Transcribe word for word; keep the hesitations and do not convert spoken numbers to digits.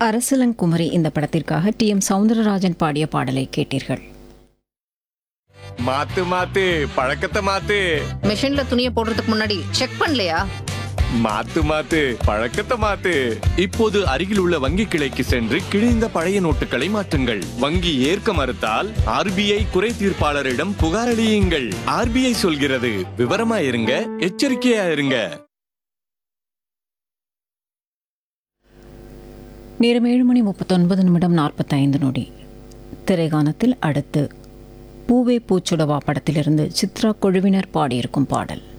அரசலங்குமரி இந்த படத்திற்காக D M Soundararajan பாடிய பாடலை கேட்டீர்கள். மாத்து மாத்து பழக்கத்தை மாத்து. மெஷின்ல துணியை போடுறதுக்கு முன்னாடி செக் பண்ணலையா? மாத்து மாத்து பழக்கத்தை மாத்து. இப்போது அருகில் உள்ள வங்கி கிளைக்கு சென்று கிழிந்த பழைய நோட்டுகளை மாற்றுங்கள். வங்கி ஏற்க மறுத்தால் ஆர்பிஐ குறை தீர்ப்பாளரிடம் புகார் அளியுங்கள். ஆர்பிஐ சொல்கிறது, விவரமா இருங்க, எச்சரிக்கையா இருங்க. நேரம் ஏழு மணி முப்பத்தொன்பது நிமிடம் நாற்பத்தைந்து நொடி. திரைகானத்தில் அடுத்து பூவே பூச்சுடவா படத்திலிருந்து சித்ரா குழுவினர் பாடியிருக்கும் பாடல்.